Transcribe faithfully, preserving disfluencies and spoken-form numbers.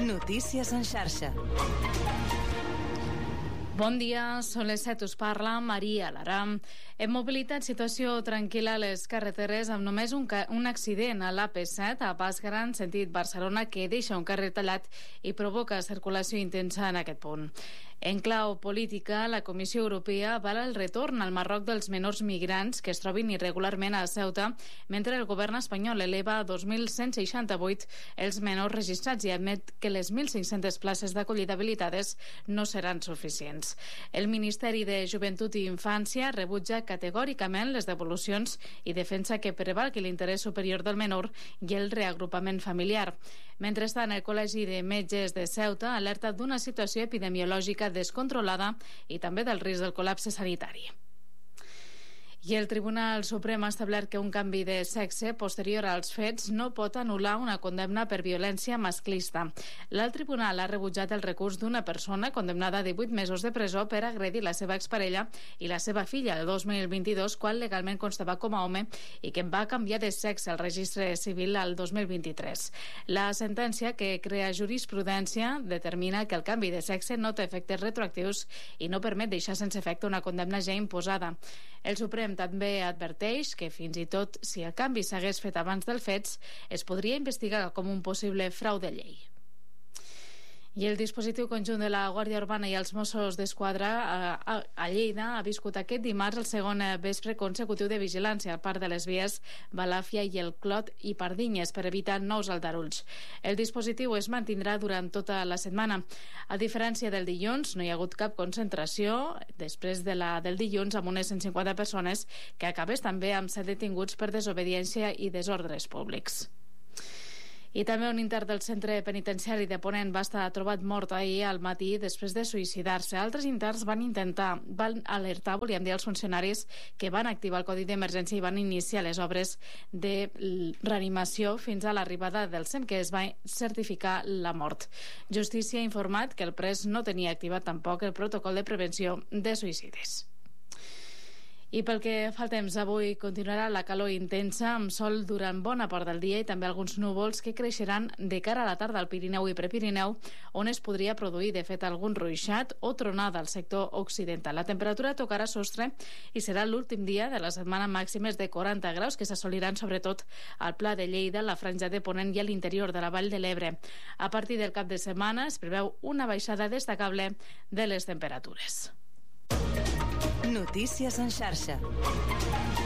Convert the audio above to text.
Notícies en xarxa. Bon dia, són les set, us parla Maria Lara. En mobilitat, situació tranquil·la a les carreteres amb només un, un accident a l'A P set a Pas Gran, sentit Barcelona, que deixa un carrer tallat i provoca circulació intensa en aquest punt. En clau política, la Comissió Europea avala el retorn al Marroc dels menors migrants que es trobin irregularment a Ceuta, mentre el govern espanyol eleva a dos mil cent seixanta-vuit els menors registrats i admet que les mil cinc-centes places d'acollida habilitades no seran suficients. El Ministeri de Joventut i Infància rebutja categòricament les devolucions i defensa que prevalgui l'interès superior del menor i el reagrupament familiar. Mentrestant, el Col·legi de Metges de Ceuta alerta d'una situació epidemiològica descontrolada i també del risc del col·lapse sanitari. I el Tribunal Suprem ha establert que un canvi de sexe posterior als fets no pot anul·lar una condemna per violència masclista. L'alt tribunal ha rebutjat el recurs d'una persona condemnada a divuit mesos de presó per agredir la seva exparella i la seva filla el dos mil vint-i-dos, quan legalment constava com a home i que va canviar de sexe al registre civil al dos mil vint-i-tres. La sentència, que crea jurisprudència, determina que el canvi de sexe no té efectes retroactius i no permet deixar sense efecte una condemna ja imposada. El Suprem també adverteix que fins i tot si el canvi s'hagués fet abans dels fets, es podria investigar com un possible frau de llei. I el dispositiu conjunt de la Guàrdia Urbana i els Mossos d'Esquadra a, a Lleida ha viscut aquest dimarts el segon vespre consecutiu de vigilància al parc de les vies Balàfia i el Clot i Pardinyes per evitar nous aldarulls. El dispositiu es mantindrà durant tota la setmana. A diferència del dilluns, no hi ha hagut cap concentració després de la del dilluns amb unes cent cinquanta persones, que acabés també amb set detinguts per desobediència i desordres públics. I també un intern del centre penitenciari de Ponent va estar trobat mort ahir al matí després de suïcidar-se. Altres interns van intentar, van alertar, volíem dir, als funcionaris que van activar el codi d'emergència i van iniciar les obres de reanimació fins a l'arribada del S E M, que es va certificar la mort. Justícia ha informat que el pres no tenia activat tampoc el protocol de prevenció de suïcidis. I pel que fa al temps, avui continuarà la calor intensa amb sol durant bona part del dia i també alguns núvols que creixeran de cara a la tarda al Pirineu i Prepirineu, on es podria produir, de fet, algun ruixat o tronada al sector occidental. La temperatura tocarà sostre i serà l'últim dia de la setmana màximes de quaranta graus que s'assoliran sobretot al Pla de Lleida, la Franja de Ponent i a l'interior de la Vall de l'Ebre. A partir del cap de setmana es preveu una baixada destacable de les temperatures. Notícies en xarxa.